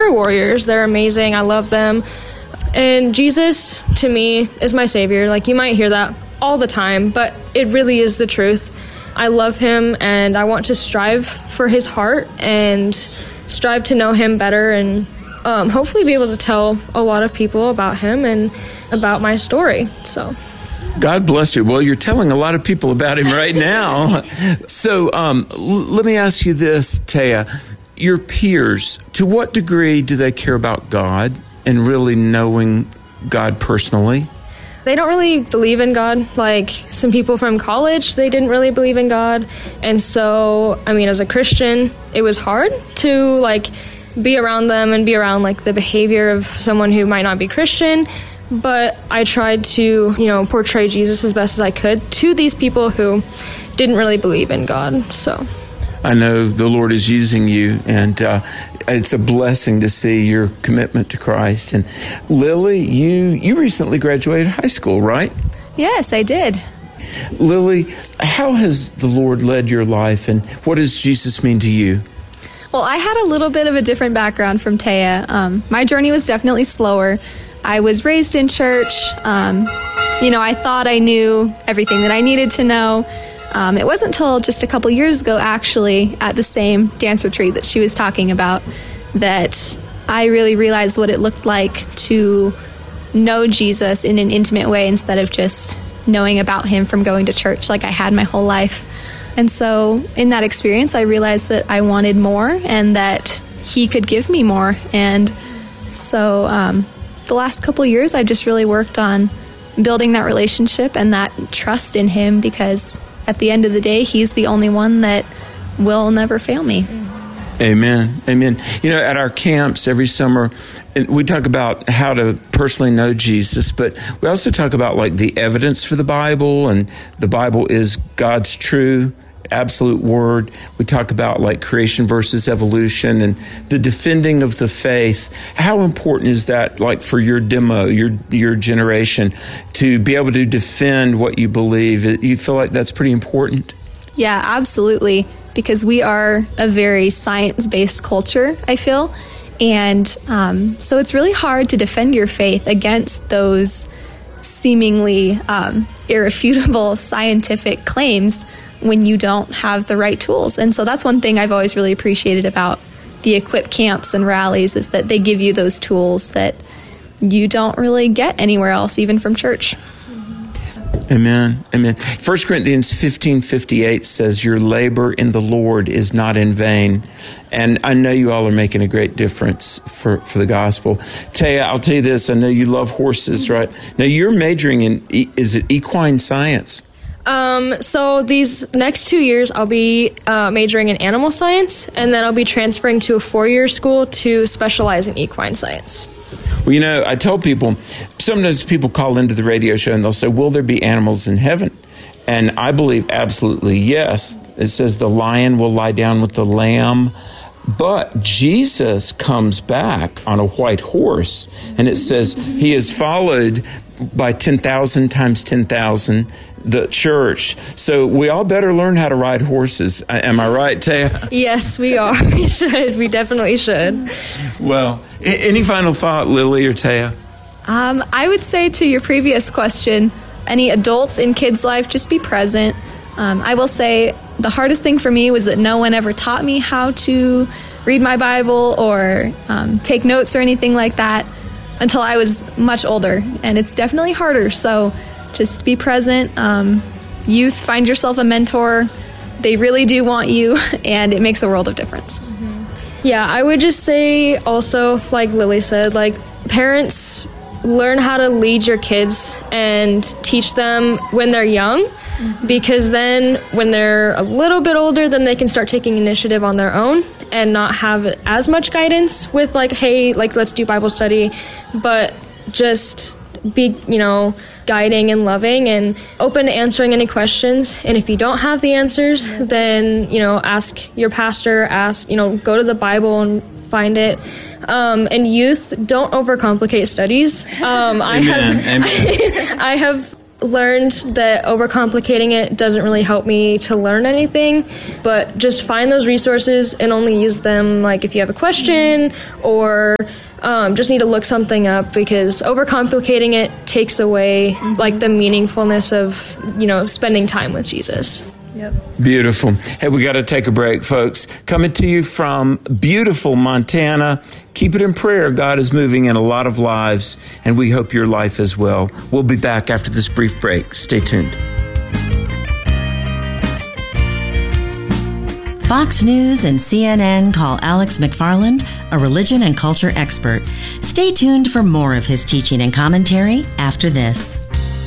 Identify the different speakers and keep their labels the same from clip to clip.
Speaker 1: prayer warriors. They're amazing. I love them. And Jesus, to me, is my Savior. Like, you might hear that all the time, but it really is the truth. I love him, and I want to strive for his heart and strive to know him better, and hopefully be able to tell a lot of people about him and about my story. So,
Speaker 2: God bless you. Well, you're telling a lot of people about him right now. So let me ask you this, Taya. Your peers, to what degree do they care about God and really knowing God personally?
Speaker 1: They don't really believe in God. Like, some people from college, they didn't really believe in God. And so, I mean, as a Christian, it was hard to, like, be around them and be around, like, the behavior of someone who might not be Christian. But I tried to, portray Jesus as best as I could to these people who didn't really believe in God. So
Speaker 2: I know the Lord is using you, and it's a blessing to see your commitment to Christ. And Lily, you recently graduated high school, right?
Speaker 3: Yes, I did.
Speaker 2: Lily, how has the Lord led your life, and what does Jesus mean to you?
Speaker 3: Well, I had a little bit of a different background from Taya. My journey was definitely slower. I was raised in church. I thought I knew everything that I needed to know. It wasn't until just a couple years ago, actually, at the same dance retreat that she was talking about, that I really realized what it looked like to know Jesus in an intimate way instead of just knowing about him from going to church like I had my whole life. And so in that experience, I realized that I wanted more and that he could give me more. And so the last couple years, I just really worked on building that relationship and that trust in him, because at the end of the day, he's the only one that will never fail me.
Speaker 2: Amen. Amen. At our camps every summer, we talk about how to personally know Jesus, but we also talk about like the evidence for the Bible, and the Bible is God's true, absolute word. We talk about like creation versus evolution and the defending of the faith. How important is that, like, for your demo, your generation, to be able to defend what you believe? You feel like that's pretty important?
Speaker 3: Yeah, absolutely. Because we are a very science-based culture, I feel. And so it's really hard to defend your faith against those seemingly irrefutable scientific claims when you don't have the right tools. And so that's one thing I've always really appreciated about the Equip camps and rallies, is that they give you those tools that you don't really get anywhere else, even from church.
Speaker 2: Amen. Amen. 1 Corinthians 15:58 says, your labor in the Lord is not in vain. And I know you all are making a great difference for the gospel. Taya, I'll tell you this. I know you love horses, right? Now, you're majoring in, is it equine science?
Speaker 1: So these next 2 years, I'll be majoring in animal science, and then I'll be transferring to a 4-year school to specialize in equine science.
Speaker 2: Well, I tell people, sometimes people call into the radio show and they'll say, will there be animals in heaven? And I believe absolutely yes. It says the lion will lie down with the lamb. But Jesus comes back on a white horse, and it says he is followed by 10,000 times 10,000, the church. So we all better learn how to ride horses. Am I right, Taya?
Speaker 1: Yes, we are. We should. We definitely should.
Speaker 2: Well, any final thought, Lily or Taya?
Speaker 3: I would say to your previous question, any adults in kids' life, just be present. I will say the hardest thing for me was that no one ever taught me how to read my Bible or take notes or anything like that until I was much older. And it's definitely harder. So just be present. Youth, find yourself a mentor. They really do want you, and it makes a world of difference.
Speaker 1: Yeah, I would just say also, like Lily said, like, parents, learn how to lead your kids and teach them when they're young, because then when they're a little bit older, then they can start taking initiative on their own and not have as much guidance with, like, hey, like, let's do Bible study, but just be, guiding and loving and open to answering any questions. And if you don't have the answers, then, ask your pastor, go to the Bible and find it. And youth, don't overcomplicate studies. I have learned that overcomplicating it doesn't really help me to learn anything, but just find those resources and only use them like if you have a question or just need to look something up, because overcomplicating it takes away like the meaningfulness of, spending time with Jesus.
Speaker 3: Yep.
Speaker 2: Beautiful. Hey, we got to take a break, folks. Coming to you from beautiful Montana. Keep it in prayer. God is moving in a lot of lives, and we hope your life as well. We'll be back after this brief break. Stay tuned.
Speaker 4: Fox News and CNN call Alex McFarland a religion and culture expert. Stay tuned for more of his teaching and commentary after this.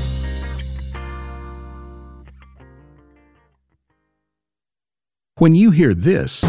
Speaker 5: When you hear this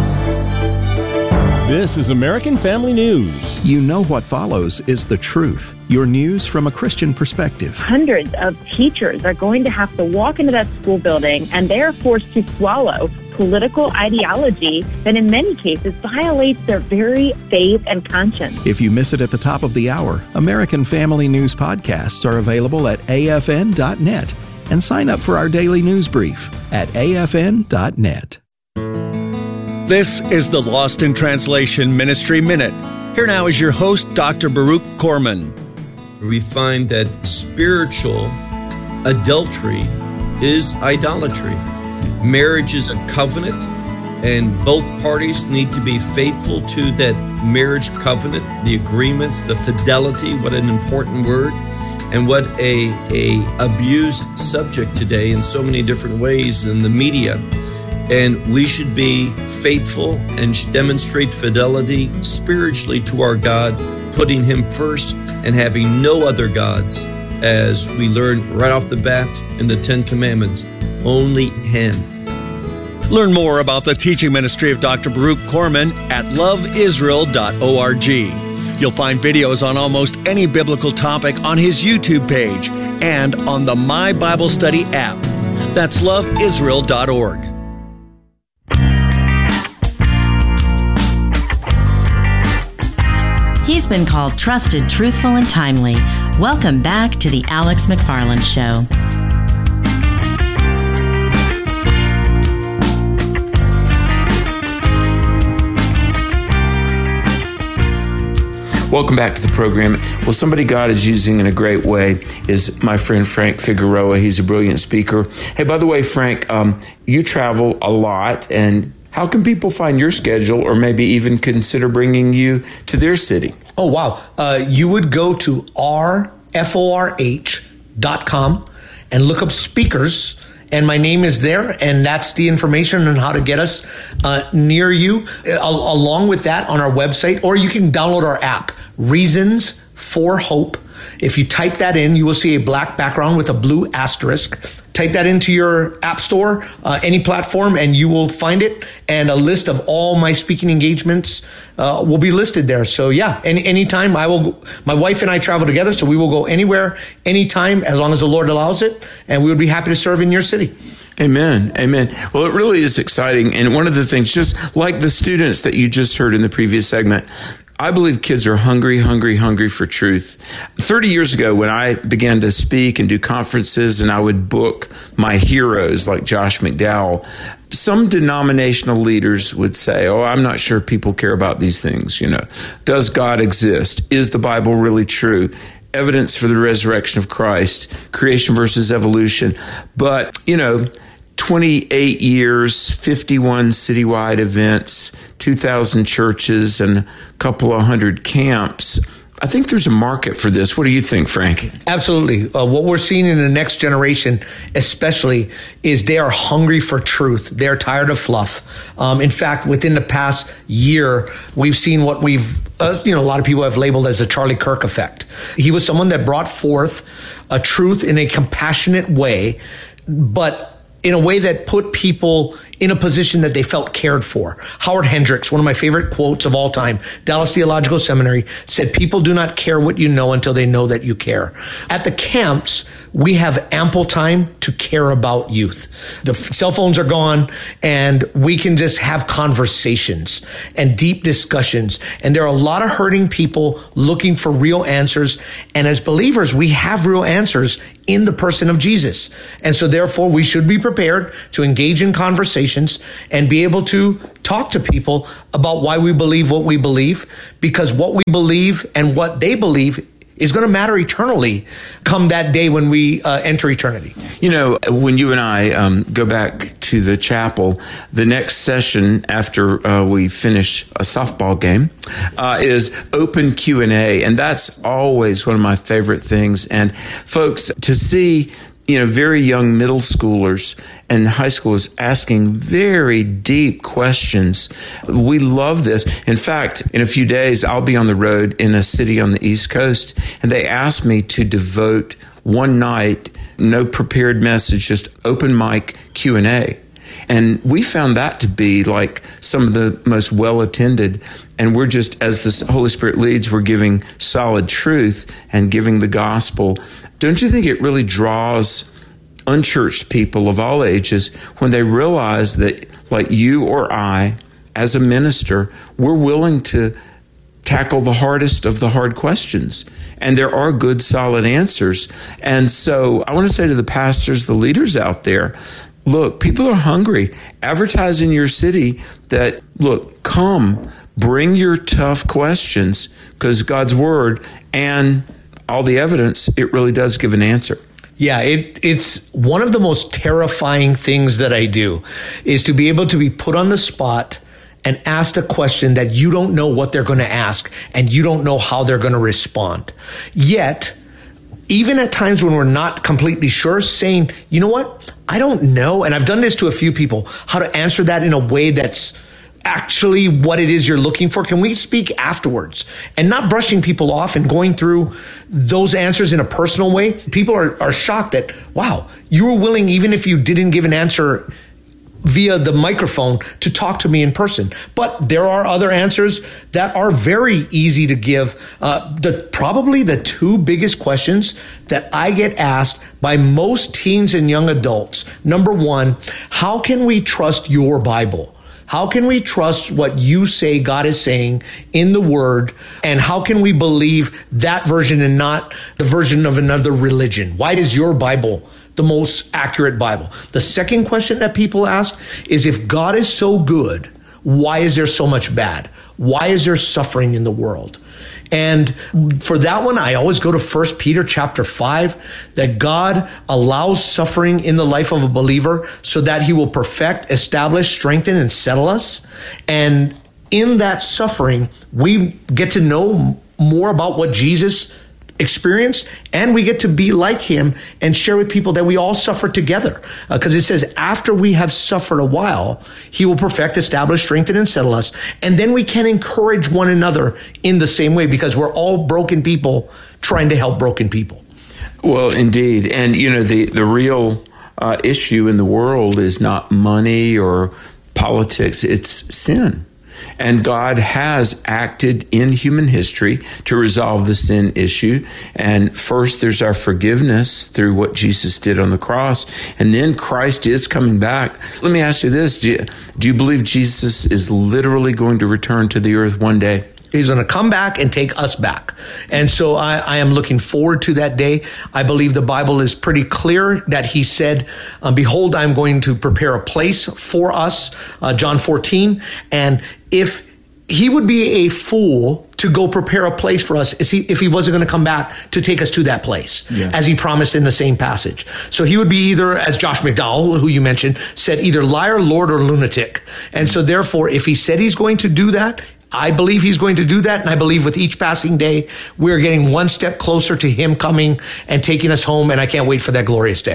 Speaker 6: is American Family News.
Speaker 5: You know what follows is the truth. Your news from a Christian perspective.
Speaker 7: Hundreds of teachers are going to have to walk into that school building, and they are forced to swallow political ideology that in many cases violates their very faith and conscience.
Speaker 5: If you miss it at the top of the hour, American Family News podcasts are available at afn.net, and sign up for our daily news brief at afn.net.
Speaker 8: This is the Lost in Translation Ministry Minute. Here now is your host, Dr. Baruch Korman.
Speaker 9: We find that spiritual adultery is idolatry. Marriage is a covenant, and both parties need to be faithful to that marriage covenant, the agreements, the fidelity, what an important word, and what a abused subject today in so many different ways in the media. And we should be faithful and demonstrate fidelity spiritually to our God, putting Him first and having no other gods, as we learn right off the bat in the Ten Commandments, only Him.
Speaker 8: Learn more about the teaching ministry of Dr. Baruch Korman at loveisrael.org. You'll find videos on almost any biblical topic on his YouTube page and on the My Bible Study app. That's loveisrael.org.
Speaker 4: He's been called trusted, truthful, and timely. Welcome back to the Alex McFarland Show.
Speaker 2: Welcome back to the program. Well, somebody God is using in a great way is my friend Frank Figueroa. He's a brilliant speaker. Hey, by the way, Frank, you travel a lot, and how can people find your schedule or maybe even consider bringing you to their city?
Speaker 10: Oh, wow. You would go to rforh.com and look up speakers, and my name is there, and that's the information on how to get us near you. Along with that, on our website, or you can download our app, Reasons for Hope. If you type that in, you will see a black background with a blue asterisk. Type that into your app store, any platform, and you will find it. And a list of all my speaking engagements will be listed there. So yeah, anytime my wife and I travel together, so we will go anywhere, anytime, as long as the Lord allows it. And we would be happy to serve in your city.
Speaker 2: Amen. Amen. Well, it really is exciting. And one of the things, just like the students that you just heard in the previous segment, I believe kids are hungry for truth. 30 years ago, when I began to speak and do conferences, and I would book my heroes like Josh McDowell, some denominational leaders would say, oh, I'm not sure people care about these things. Does God exist? Is the Bible really true? Evidence for the resurrection of Christ, creation versus evolution. But, 28 years, 51 citywide events, 2,000 churches, and a couple of hundred camps. I think there's a market for this. What do you think, Frank?
Speaker 10: Absolutely. What we're seeing in the next generation, especially, is they are hungry for truth. They're tired of fluff. In fact, within the past year, we've seen what a lot of people have labeled as the Charlie Kirk effect. He was someone that brought forth a truth in a compassionate way, but in a way that put people in a position that they felt cared for. Howard Hendricks, one of my favorite quotes of all time, Dallas Theological Seminary, said, people do not care what you know until they know that you care. At the camps, we have ample time to care about youth. The cell phones are gone, and we can just have conversations and deep discussions. And there are a lot of hurting people looking for real answers. And as believers, we have real answers in the person of Jesus. And so therefore, we should be prepared to engage in conversations and be able to talk to people about why we believe what we believe, because what we believe and what they believe is going to matter eternally come that day when we enter eternity.
Speaker 2: You know, when you and I go back to the chapel, the next session after we finish a softball game is open Q&A. And that's always one of my favorite things. And folks, to see, you know, very young middle schoolers and high schoolers asking very deep questions. We love this. In fact, in a few days, I'll be on the road in a city on the East Coast, and they asked me to devote one night, no prepared message, just open mic Q&A. And we found that to be like some of the most well-attended. And we're just, as the Holy Spirit leads, we're giving solid truth and giving the gospel. Don't you think it really draws unchurched people of all ages when they realize that, like you or I, as a minister, we're willing to tackle the hardest of the hard questions. And there are good, solid answers. And so I want to say to the pastors, the leaders out there, look, people are hungry. Advertise in your city that, look, come, bring your tough questions, because God's word and all the evidence, it really does give an answer.
Speaker 10: Yeah, it's one of the most terrifying things that I do is to be able to be put on the spot and asked a question that you don't know what they're going to ask and you don't know how they're going to respond. Yet, even at times when we're not completely sure, saying, you know what, I don't know, and I've done this to a few people, how to answer that in a way that's actually what it is you're looking for. Can we speak afterwards? And not brushing people off and going through those answers in a personal way. People are shocked that, wow, you were willing, even if you didn't give an answer via the microphone, to talk to me in person. But there are other answers that are very easy to give. Probably the two biggest questions that I get asked by most teens and young adults. Number one, how can we trust your Bible? How can we trust what you say God is saying in the Word? And how can we believe that version and not the version of another religion? Why is your Bible the most accurate Bible? The second question that people ask is, if God is so good, why is there so much bad? Why is there suffering in the world? And for that one, I always go to 1 Peter chapter 5, that God allows suffering in the life of a believer so that he will perfect, establish, strengthen, and settle us. And in that suffering, we get to know more about what Jesus experienced, and we get to be like him and share with people that we all suffer together. Because it says, after we have suffered a while, he will perfect, establish, strengthen, and settle us. And then we can encourage one another in the same way, because we're all broken people trying to help broken people.
Speaker 2: Well, indeed. And, you know, the real issue in the world is not money or politics. It's sin. And God has acted in human history to resolve the sin issue. And first, there's our forgiveness through what Jesus did on the cross. And then Christ is coming back. Let me ask you this. Do you believe Jesus is literally going to return to the earth one day?
Speaker 10: He's going to come back and take us back. And so I am looking forward to that day. I believe the Bible is pretty clear that he said, behold, I'm going to prepare a place for us, John 14. And if he would be a fool to go prepare a place for us if he wasn't going to come back to take us to that place, as he promised in the same passage. So he would be either, as Josh McDowell, who you mentioned, said, either liar, Lord, or lunatic. And so therefore, if he said he's going to do that, I believe he's going to do that. And I believe with each passing day, we're getting one step closer to him coming and taking us home. And I can't wait for that glorious day.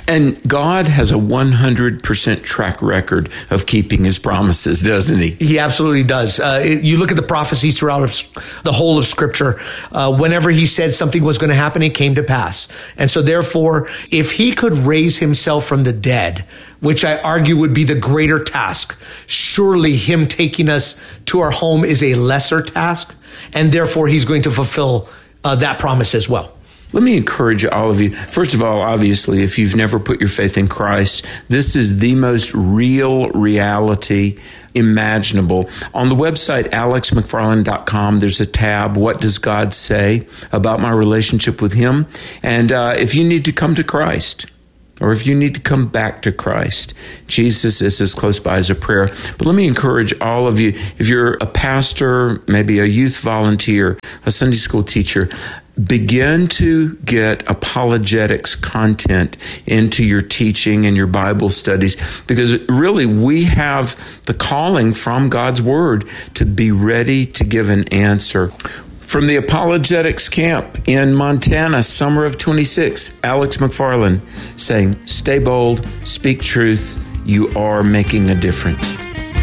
Speaker 2: And God has a 100% track record of keeping his promises, doesn't he?
Speaker 10: He absolutely does. You look at the prophecies throughout the whole of Scripture. Whenever he said something was going to happen, it came to pass. And so therefore, if he could raise himself from the dead, which I argue would be the greater task, surely him taking us to our home is a lesser task. And therefore, he's going to fulfill that promise as well.
Speaker 2: Let me encourage all of you. First of all, obviously, if you've never put your faith in Christ, this is the most real reality imaginable. On the website, alexmcfarland.com, there's a tab, What Does God Say About My Relationship with Him? And if you need to come to Christ, or if you need to come back to Christ, Jesus is as close by as a prayer. But let me encourage all of you, if you're a pastor, maybe a youth volunteer, a Sunday school teacher, begin to get apologetics content into your teaching and your Bible studies, because really we have the calling from God's Word to be ready to give an answer. From the apologetics camp in Montana, summer of 26, Alex McFarland saying, stay bold, speak truth, you are making a difference.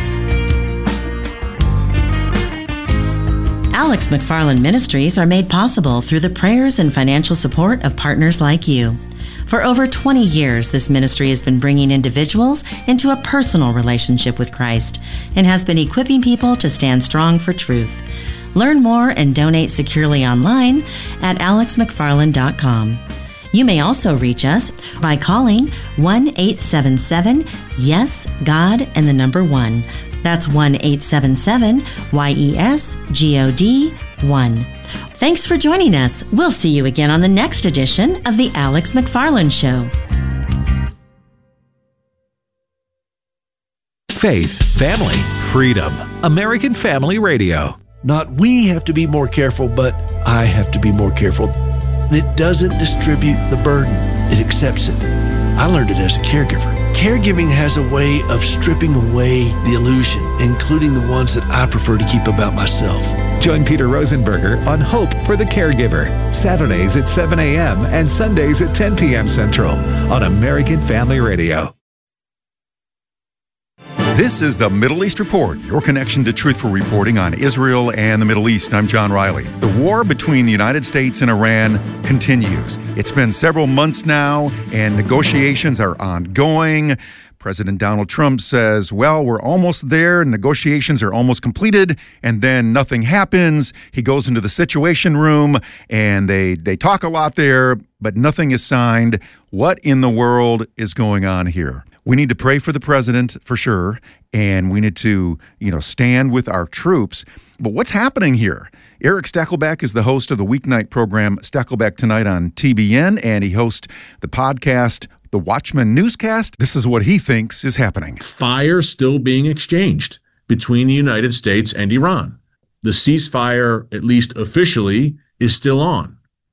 Speaker 4: Alex McFarland Ministries are made possible through the prayers and financial support of partners like you. For over 20 years, this ministry has been bringing individuals into a personal relationship with Christ and has been equipping people to stand strong for truth. Learn more and donate securely online at alexmcfarland.com. You may also reach us by calling 1-877-YES-GOD and the number 1. That's 1-877-YES-GOD-1. Thanks for joining us. We'll see you again on the next edition of The Alex McFarland Show.
Speaker 5: Faith, family, freedom. American Family Radio.
Speaker 11: Not we have to be more careful, but I have to be more careful. It doesn't distribute the burden. It accepts it. I learned it as a caregiver. Caregiving has a way of stripping away the illusion, including the ones that I prefer to keep about myself.
Speaker 12: Join Peter Rosenberger on Hope for the Caregiver, Saturdays at 7 a.m. and Sundays at 10 p.m. Central on American Family Radio.
Speaker 13: This is the Middle East Report, your connection to truthful reporting on Israel and the Middle East. I'm John Riley. The war between the United States and Iran continues. It's been several months now, and negotiations are ongoing. President Donald Trump says, well, we're almost there. Negotiations are almost completed, and then nothing happens. He goes into the Situation Room, and they talk a lot there, but nothing is signed. What in the world is going on here? We need to pray for the president for sure, and we need to, stand with our troops. But what's happening here? Eric Stakelbeck is the host of the weeknight program Stakelbeck Tonight on TBN, and he hosts the podcast The Watchman Newscast. This is what he thinks is happening.
Speaker 14: Fire still being exchanged between the United States and Iran. The ceasefire, at least officially, is still on.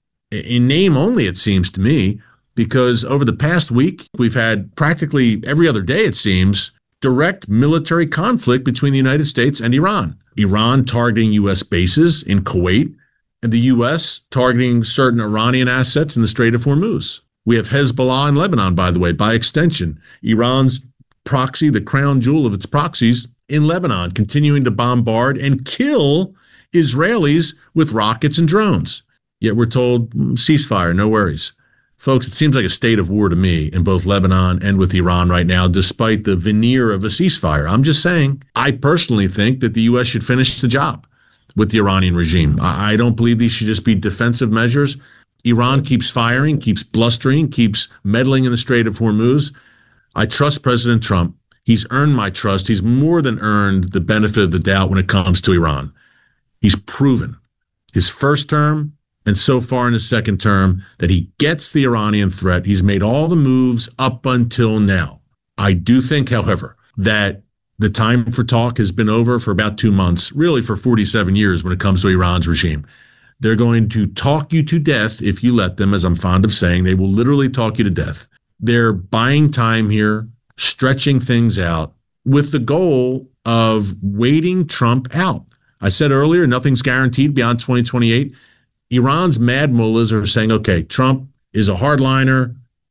Speaker 14: In name only, it seems to me, because over the past week, we've had practically every other day, it seems, direct military conflict between the United States and Iran. Iran targeting U.S. bases in Kuwait, and the U.S. targeting certain Iranian assets in the Strait of Hormuz. We have Hezbollah in Lebanon, by the way, by extension. Iran's proxy, the crown jewel of its proxies, in Lebanon, continuing to bombard and kill Israelis with rockets and drones. Yet we're told, ceasefire, no worries. Folks, it seems like a state of war to me in both Lebanon and with Iran right now, despite the veneer of a ceasefire. I'm just saying, I personally think that the U.S. should finish the job with the Iranian regime. I don't believe these should just be defensive measures. Iran keeps firing, keeps blustering, keeps meddling in the Strait of Hormuz. I trust President Trump. He's earned my trust. He's more than earned the benefit of the doubt when it comes to Iran. He's proven his first term and so far in his second term that he gets the Iranian threat. He's made all the moves up until now. I do think, however, that the time for talk has been over for about 2 months, really for 47 years when it comes to Iran's regime. They're going to talk you to death if you let them, as I'm fond of saying. They will literally talk you to death. They're buying time here, stretching things out with the goal of waiting Trump out. I said earlier, nothing's guaranteed beyond 2028. Iran's mad mullahs are saying, okay, Trump is a hardliner.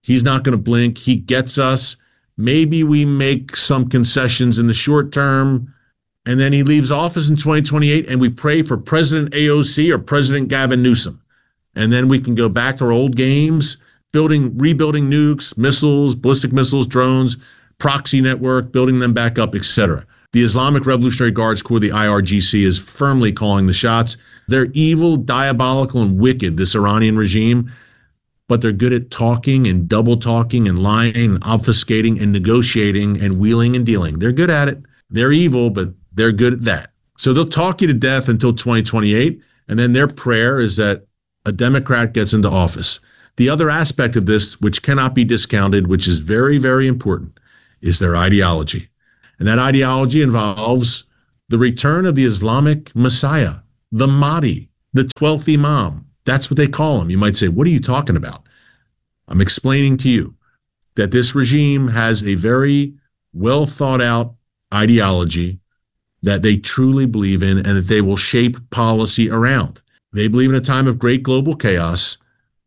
Speaker 14: He's not going to blink. He gets us. Maybe we make some concessions in the short term, and then he leaves office in 2028, and we pray for President AOC or President Gavin Newsom. And then we can go back to our old games, rebuilding nukes, missiles, ballistic missiles, drones, proxy network, building them back up, etc. The Islamic Revolutionary Guards Corps, the IRGC, is firmly calling the shots. They're evil, diabolical, and wicked, this Iranian regime, but they're good at talking and double talking and lying and obfuscating and negotiating and wheeling and dealing. They're good at it. They're evil, but they're good at that. So they'll talk you to death until 2028, and then their prayer is that a Democrat gets into office. The other aspect of this, which cannot be discounted, which is very, very important, is their ideology. And that ideology involves the return of the Islamic Messiah, the Mahdi, the 12th Imam. That's what they call him. You might say, what are you talking about? I'm explaining to you that this regime has a very well thought out ideology that they truly believe in and that they will shape policy around. They believe in a time of great global chaos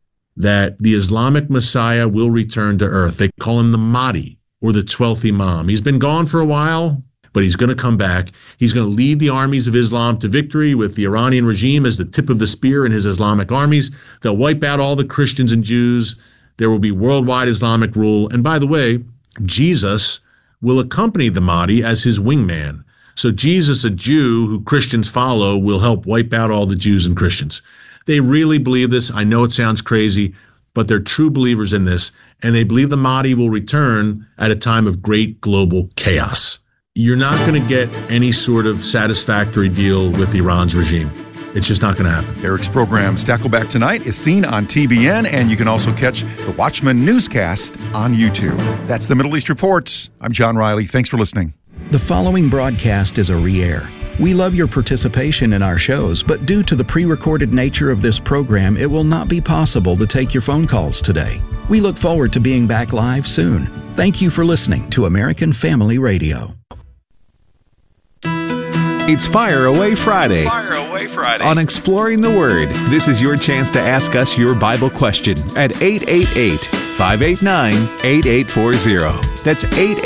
Speaker 14: that the Islamic Messiah will return to earth. They call him the Mahdi, or the 12th Imam. He's been gone for a while, but he's going to come back. He's going to lead the armies of Islam to victory with the Iranian regime as the tip of the spear in his Islamic armies. They'll wipe out all the Christians and Jews. There will be worldwide Islamic rule. And by the way, Jesus will accompany the Mahdi as his wingman. So Jesus, a Jew who Christians follow, will help wipe out all the Jews and Christians. They really believe this. I know it sounds crazy, but they're true believers in this. And they believe the Mahdi will return at a time of great global chaos. You're not going to get any sort of satisfactory deal with Iran's regime. It's just not going to happen.
Speaker 13: Eric's program, Stackleback Tonight, is seen on TBN, and you can also catch the Watchman newscast on YouTube. That's the Middle East Report. I'm John Riley. Thanks for listening.
Speaker 5: The following broadcast is a re-air. We love your participation in our shows, but due to the pre-recorded nature of this program, it will not be possible to take your phone calls today. We look forward to being back live soon. Thank you for listening to American Family Radio.
Speaker 12: It's Fire Away Friday.
Speaker 13: Fire Away Friday.
Speaker 12: On Exploring the Word, this is your chance to ask us your Bible question at 888-589-8840. That's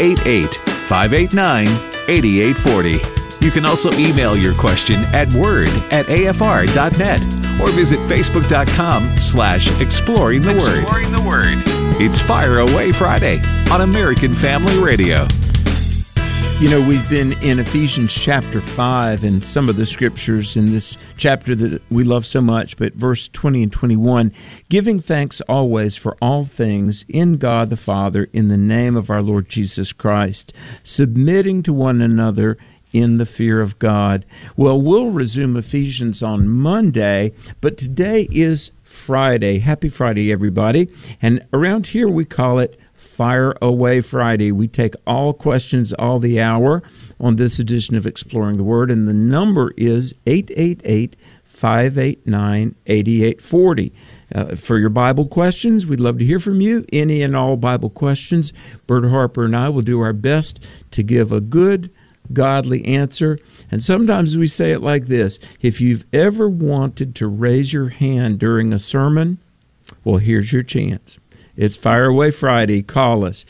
Speaker 12: 888-589-8840. You can also email your question at word@afr.net or visit facebook.com/exploring the word.
Speaker 13: Exploring the Word.
Speaker 12: It's Fire Away Friday on American Family Radio.
Speaker 2: You know, we've been in Ephesians chapter 5, and some of the scriptures in this chapter that we love so much, but verse 20 and 21, giving thanks always for all things in God the Father in the name of our Lord Jesus Christ, submitting to one another in the fear of God. Well, we'll resume Ephesians on Monday, but today is Friday. Happy Friday, everybody. And around here we call it Fire Away Friday. We take all questions all the hour on this edition of Exploring the Word, and the number is 888-589-8840. For your Bible questions, we'd love to hear from you. Any and all Bible questions, Bert Harper and I will do our best to give a good, godly answer. And sometimes we say it like this: if you've ever wanted to raise your hand during a sermon, well, here's your chance. It's Fire Away Friday. Call us,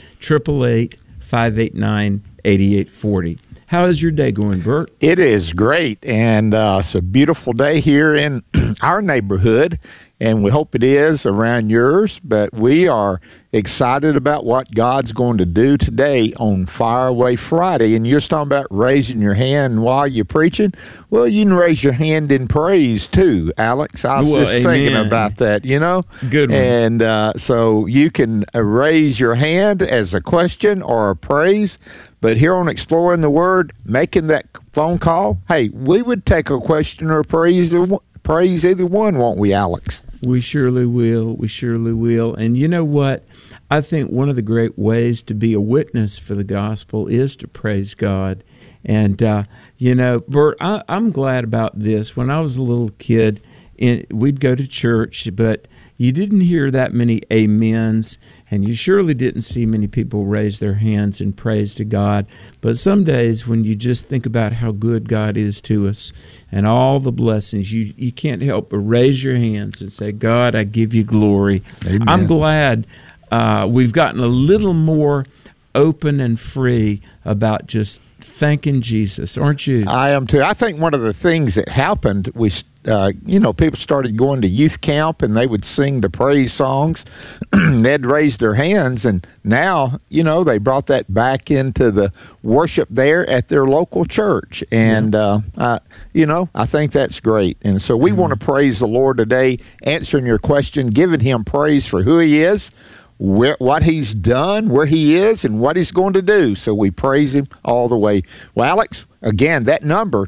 Speaker 2: 888-589-8840. How is your day going, Bert?
Speaker 15: It is great, and it's a beautiful day here in our neighborhood, and we hope it is around yours, but we are excited about what God's going to do today on Fire Away Friday. And you're talking about raising your hand while you're preaching. Well, you can raise your hand in praise too, Alex. I was just thinking about that, you know.
Speaker 2: Good one.
Speaker 15: And so you can raise your hand as a question or a praise. But here on Exploring the Word, making that phone call, hey, we would take a question or praise either one, won't we, Alex?
Speaker 2: We surely will. We surely will. And you know what? I think one of the great ways to be a witness for the gospel is to praise God. And, you know, Bert, I'm glad about this. When I was a little kid, we'd go to church, but you didn't hear that many amens, and you surely didn't see many people raise their hands in praise to God. But some days when you just think about how good God is to us and all the blessings, you can't help but raise your hands and say, God, I give you glory.
Speaker 15: Amen.
Speaker 2: I'm glad we've gotten a little more open and free about just thanking Jesus, aren't you?
Speaker 15: I am too. I think one of the things that happened, people started going to youth camp and they would sing the praise songs. They'd raise their hands, and now, they brought that back into the worship there at their local church. And, I think that's great. And so we want to praise the Lord today, answering your question, giving him praise for who he is, what he's done, where he is, and what he's going to do. So we praise him all the way. Well, Alex, again, that number,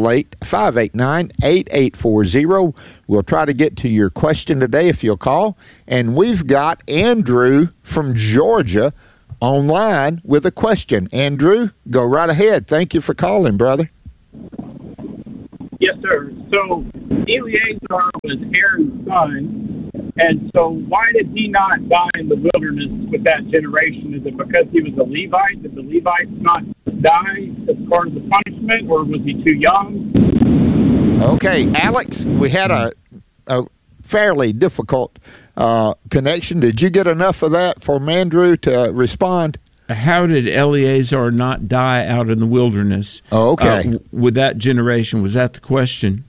Speaker 15: 888-589-8840. We'll try to get to your question today if you'll call. And we've got Andrew from Georgia online with a question. Andrew, go right ahead. Thank you for calling, brother.
Speaker 16: Yes, sir. So Eleazar was Aaron's son, and so why did he not die in the wilderness with that generation? Is it because he was a Levite? Did the Levites not die as part of the punishment, or was he too young?
Speaker 15: Okay, Alex, we had a fairly difficult connection. Did you get enough of that for Andrew to respond?
Speaker 2: How did Eleazar not die out in the wilderness?
Speaker 15: Oh, okay.
Speaker 2: With that generation, was that the question?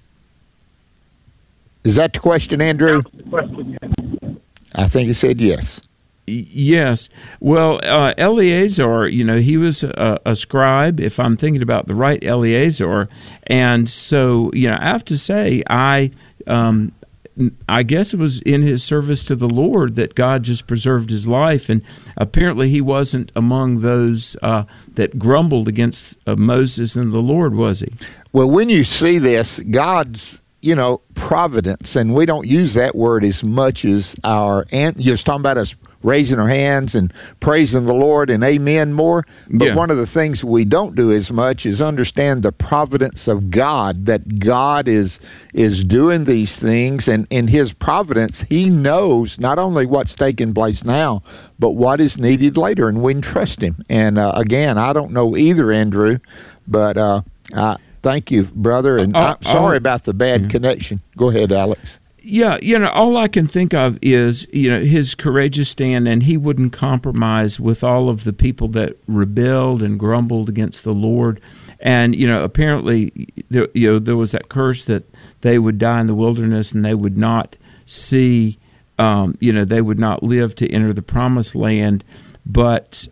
Speaker 15: Is that the question, Andrew?
Speaker 16: That was the question, yes.
Speaker 15: I think he said yes.
Speaker 2: Yes. Well, Eleazar, he was a scribe, if I'm thinking about the right Eleazar. And so, I have to say, I guess it was in his service to the Lord that God just preserved his life, and apparently he wasn't among those that grumbled against Moses and the Lord, was he?
Speaker 15: Well, when you see this, God's, providence, and we don't use that word as much as you're just talking about us raising our hands and praising the Lord and amen more. But one of the things we don't do as much is understand the providence of God, that God is doing these things, and in his providence, he knows not only what's taking place now, but what is needed later, and we can trust him. And again, I don't know either, Andrew, but thank you, brother, and I'm sorry about the bad connection. Go ahead, Alex.
Speaker 2: Yeah, all I can think of is, his courageous stand, and he wouldn't compromise with all of the people that rebelled and grumbled against the Lord. And, apparently, there was that curse that they would die in the wilderness and they would not see, they would not live to enter the promised land. But,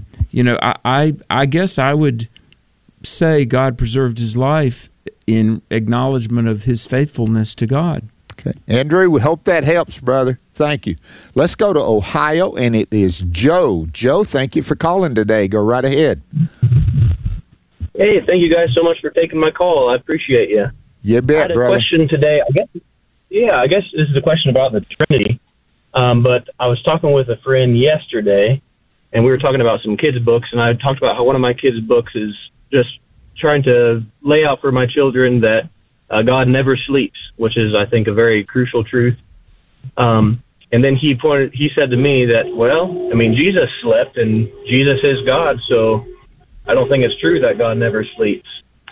Speaker 2: I guess I would say God preserved his life in acknowledgement of his faithfulness to God.
Speaker 15: Okay. Andrew, we hope that helps, brother. Thank you. Let's go to Ohio, and it is Joe. Joe, thank you for calling today. Go right ahead.
Speaker 17: Hey, thank you guys so much for taking my call. I appreciate you.
Speaker 15: You bet,
Speaker 17: I had a
Speaker 15: brother.
Speaker 17: question today. I guess this is a question about the Trinity. But I was talking with a friend yesterday, and we were talking about some kids' books, and I talked about how one of my kids' books is just trying to lay out for my children that God never sleeps, which is, I think, a very crucial truth. And then he said to me that, Jesus slept and Jesus is God, so I don't think it's true that God never sleeps.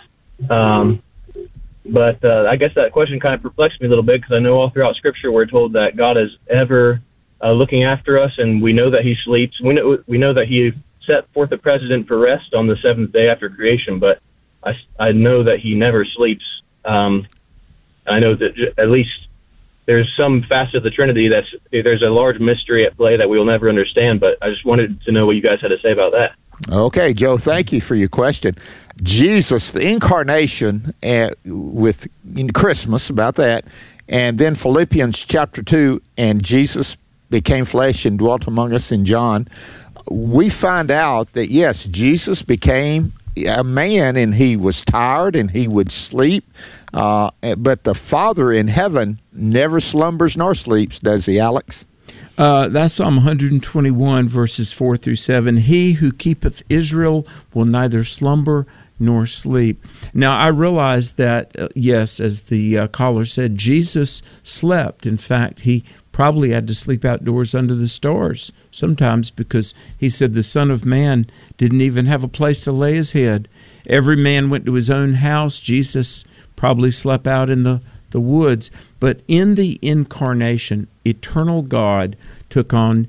Speaker 17: But I guess that question kind of perplexed me a little bit, because I know all throughout Scripture we're told that God is ever looking after us, and we know that he sleeps. We know that he set forth a precedent for rest on the seventh day after creation, but I know that he never sleeps. I know that at least there's some facet of the Trinity there's a large mystery at play that we will never understand, but I just wanted to know what you guys had to say about that.
Speaker 15: Okay, Joe, thank you for your question. Jesus, the incarnation with Christmas, about that, and then Philippians chapter 2, and Jesus became flesh and dwelt among us in John. We find out that, yes, Jesus became a man, and he was tired and he would sleep, but the Father in heaven never slumbers nor sleeps, does he, Alex?
Speaker 2: That's Psalm 121, verses 4 through 7. He who keepeth Israel will neither slumber nor sleep. Now, I realize that, yes, as the caller said, Jesus slept. In fact, he probably had to sleep outdoors under the stars sometimes, because he said the Son of Man didn't even have a place to lay his head. Every man went to his own house. Jesus probably slept out in the woods. But in the incarnation, eternal God took on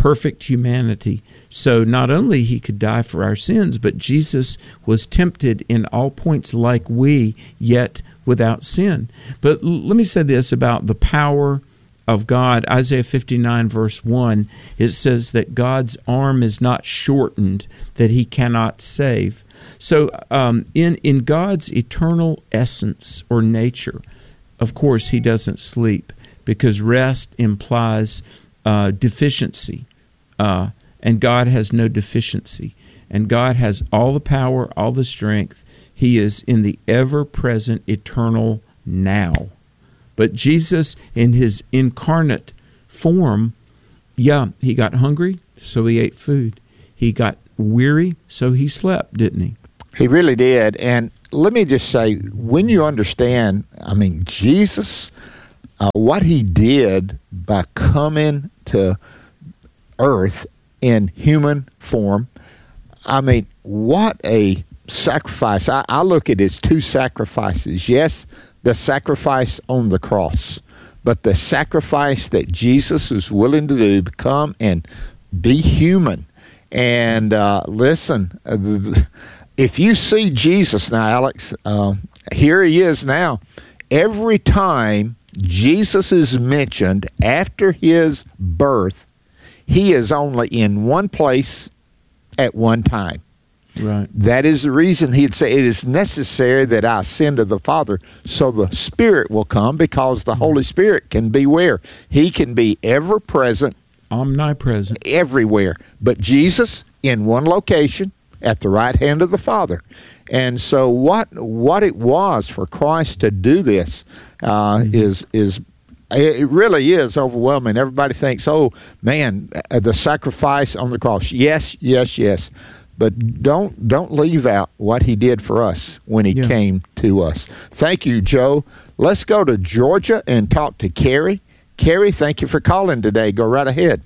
Speaker 2: perfect humanity. So not only he could die for our sins, but Jesus was tempted in all points like we, yet without sin. But let me say this about the power of God. Isaiah 59 verse 1, it says that God's arm is not shortened, that he cannot save. So in God's eternal essence or nature, of course, he doesn't sleep, because rest implies deficiency, and God has no deficiency. And God has all the power, all the strength. He is in the ever-present eternal now. But Jesus, in his incarnate form, he got hungry, so he ate food. He got weary, so he slept, didn't he?
Speaker 15: He really did. And let me just say, when you understand, Jesus, what he did by coming to earth in human form, what a sacrifice. I look at it as two sacrifices. Yes, the sacrifice on the cross, but the sacrifice that Jesus was willing to do, come and be human. And listen, if you see Jesus now, Alex, here he is now. Every time Jesus is mentioned after his birth, he is only in one place at one time.
Speaker 2: Right.
Speaker 15: That is the reason he'd say, it is necessary that I ascend to the Father, so the Spirit will come, because the Holy Spirit can be where? He can be ever present,
Speaker 2: omnipresent,
Speaker 15: everywhere. But Jesus in one location at the right hand of the Father. And so what it was for Christ to do this is it really is overwhelming. Everybody thinks, oh man, the sacrifice on the cross. Yes. But don't leave out what he did for us when he came to us. Thank you, Joe. Let's go to Georgia and talk to Carrie. Carrie, thank you for calling today. Go right ahead.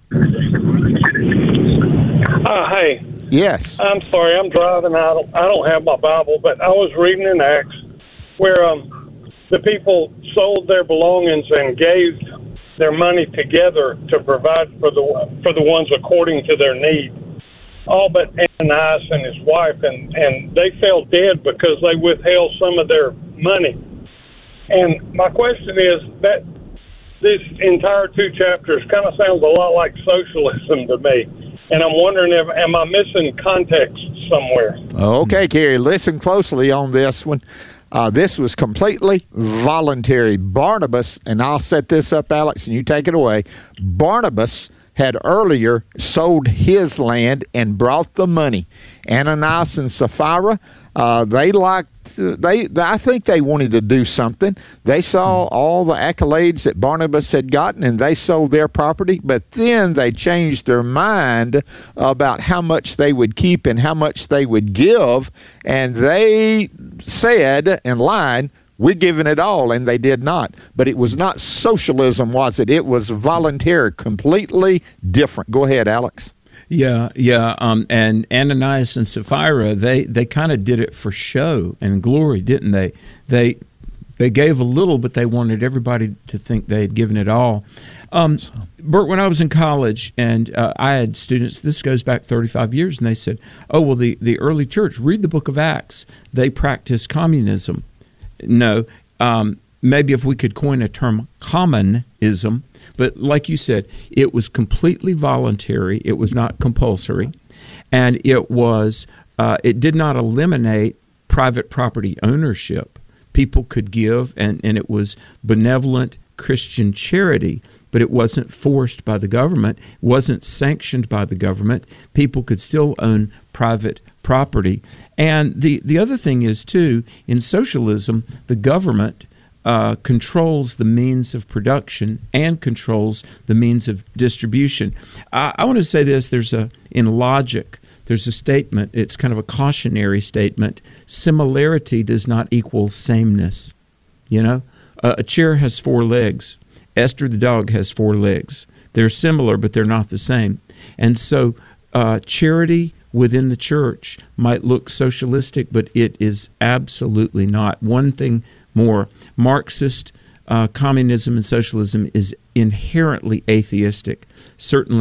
Speaker 18: Hey.
Speaker 15: Yes.
Speaker 18: I'm sorry, I'm driving. I don't have my Bible, but I was reading in Acts where the people sold their belongings and gave their money together to provide for the ones according to their need. All but Ananias and his wife, and they fell dead because they withheld some of their money. And my question is that this entire 2 chapters kind of sounds a lot like socialism to me. And I'm wondering, am I missing context somewhere?
Speaker 15: Okay, Carrie, listen closely on this one. This was completely voluntary. Barnabas, and I'll set this up, Alex, and you take it away. Barnabas had earlier sold his land and brought the money. Ananias and Sapphira, I think they wanted to do something. They saw all the accolades that Barnabas had gotten, and they sold their property, but then they changed their mind about how much they would keep and how much they would give, and they said in line, we're giving it all, and they did not. But it was not socialism, was it? It was voluntary, completely different. Go ahead, Alex.
Speaker 2: Yeah. And Ananias and Sapphira, they kind of did it for show and glory, didn't they? They gave a little, but they wanted everybody to think they had given it all. Bert, when I was in college, and I had students, this goes back 35 years, and they said, oh, well, the early church, read the book of Acts. They practiced communism. No, maybe if we could coin a term, commonism. But like you said, it was completely voluntary. It was not compulsory. And it did not eliminate private property ownership. People could give, and it was benevolent Christian charity, but it wasn't forced by the government. It wasn't sanctioned by the government. People could still own private property. And the other thing is, too, in socialism, the government controls the means of production and controls the means of distribution. I want to say this. In logic, there's a statement. It's kind of a cautionary statement. Similarity does not equal sameness. You know, a chair has 4 legs. Esther the dog has 4 legs. They're similar, but they're not the same. And so charity within the church might look socialistic, but it is absolutely not. One thing more, Marxist communism and socialism is inherently atheistic. Certainly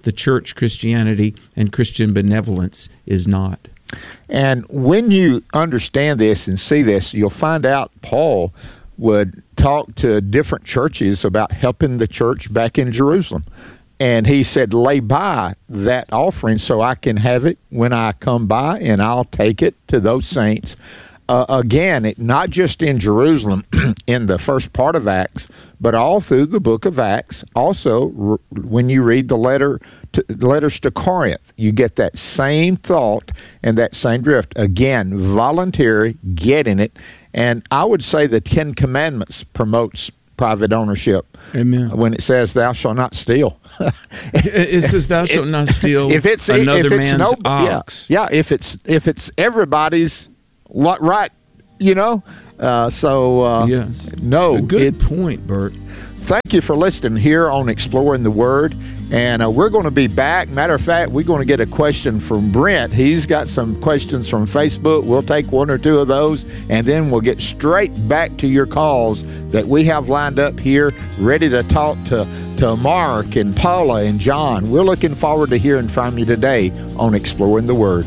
Speaker 2: the church Christianity and Christian benevolence is not.
Speaker 15: And when you understand this and see this, you'll find out Paul would talk to different churches about helping the church back in Jerusalem. And he said, lay by that offering so I can have it when I come by, and I'll take it to those saints. Again, not just in Jerusalem in the first part of Acts, but all through the book of Acts. Also, when you read the letters to Corinth, you get that same thought and that same drift. Again, voluntary, getting it. And I would say the Ten Commandments promotes private ownership.
Speaker 2: Amen.
Speaker 15: When it says thou shalt not steal.
Speaker 2: It says thou shalt not steal another man's ox.
Speaker 15: Yeah, if it's everybody's right, yes. No.
Speaker 2: Good point, Bert.
Speaker 15: Thank you for listening here on Exploring the Word. And we're going to be back. Matter of fact, we're going to get a question from Brent. He's got some questions from Facebook. We'll take one or two of those, and then we'll get straight back to your calls that we have lined up here, ready to talk to Mark and Paula and John. We're looking forward to hearing from you today on Exploring the Word.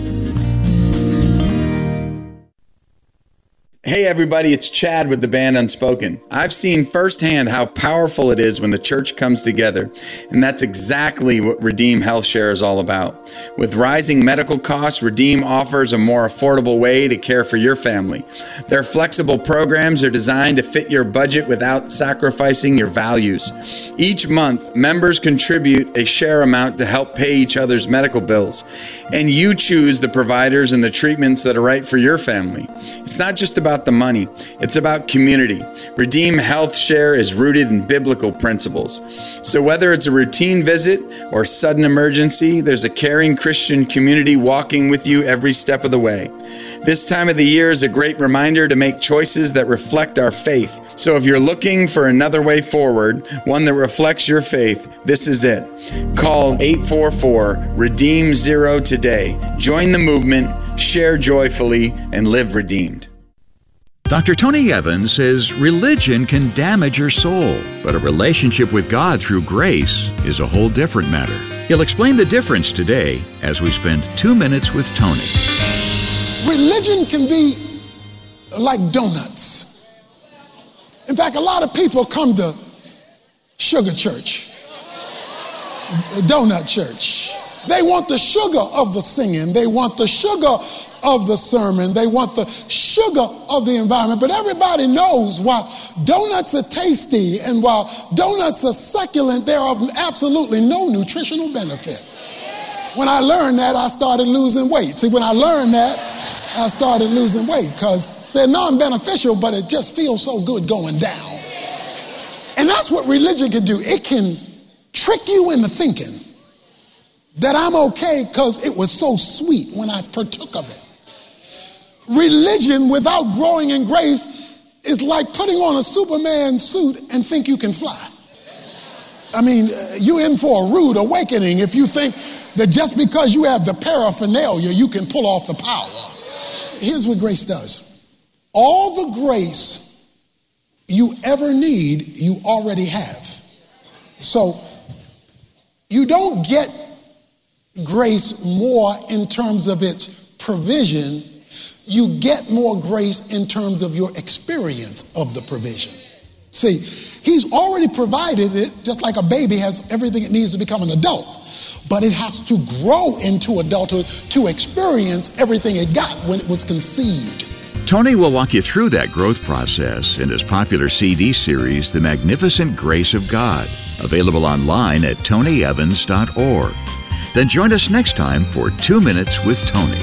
Speaker 19: Hey everybody, it's Chad with the band Unspoken. I've seen firsthand how powerful it is when the church comes together, and that's exactly what Redeem Health Share is all about. With rising medical costs, Redeem offers a more affordable way to care for your family. Their flexible programs are designed to fit your budget without sacrificing your values. Each month, members contribute a share amount to help pay each other's medical bills, and you choose the providers and the treatments that are right for your family. It's not just about the money, it's about community. Redeem Health Share is rooted in biblical principles. So whether it's a routine visit or sudden emergency, there's a caring Christian community walking with you every step of the way. This time of the year is a great reminder to make choices that reflect our faith. So if you're looking for another way forward, one that reflects your faith, this is it. Call 844-REDEEM-0 today. Join the movement, share joyfully, and live redeemed.
Speaker 20: Dr. Tony Evans says religion can damage your soul, but a relationship with God through grace is a whole different matter. He'll explain the difference today as we spend 2 minutes with Tony.
Speaker 21: Religion can be like donuts. In fact, a lot of people come to sugar church, donut church. They want the sugar of the singing. They want the sugar of the sermon. They want the sugar of the environment. But everybody knows while donuts are tasty and while donuts are succulent, they're of absolutely no nutritional benefit. When I learned that, I started losing weight. See, when I learned that, I started losing weight because they're non-beneficial, but it just feels so good going down. And that's what religion can do. It can trick you into thinking that I'm okay because it was so sweet when I partook of it. Religion without growing in grace is like putting on a Superman suit and think you can fly. I mean, you're in for a rude awakening if you think that just because you have the paraphernalia, you can pull off the power. Here's what grace does. All the grace you ever need, you already have. So you don't get grace more in terms of its provision. You get more grace in terms of your experience of the provision. See, he's already provided it, just like a baby has everything it needs to become an adult. But it has to grow into adulthood to experience everything it got when it was conceived.
Speaker 20: Tony will walk you through that growth process in his popular CD series, The Magnificent Grace of God, available online at tonyevans.org. Then join us next time for 2 Minutes with Tony.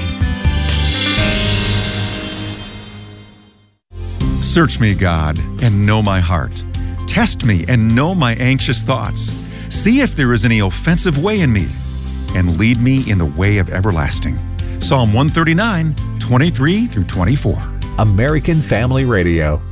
Speaker 13: Search me, God, and know my heart. Test me and know my anxious thoughts. See if there is any offensive way in me, and lead me in the way of everlasting. Psalm 139, 23 through 24.
Speaker 12: American Family Radio.